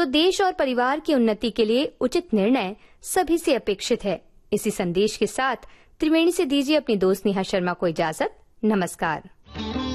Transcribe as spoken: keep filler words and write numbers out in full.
देश और परिवार की उन्नति के लिए उचित निर्णय सभी से अपेक्षित है। इसी संदेश के साथ त्रिवेणी से दीजिए अपनी दोस्त नेहा शर्मा को इजाजत। नमस्कार।